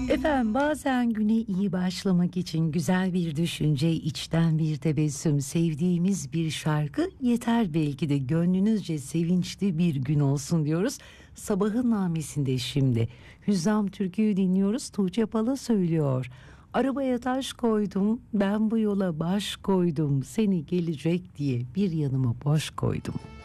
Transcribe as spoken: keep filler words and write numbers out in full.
Efendim bazen güne iyi başlamak için güzel bir düşünce, içten bir tebessüm, sevdiğimiz bir şarkı yeter belki de gönlünüzce sevinçli bir gün olsun diyoruz. Sabahın namesinde şimdi Hüzzam türküyü dinliyoruz. Tuğçe Pala söylüyor. Arabaya taş koydum, ben bu yola baş koydum, seni gelecek diye bir yanıma boş koydum.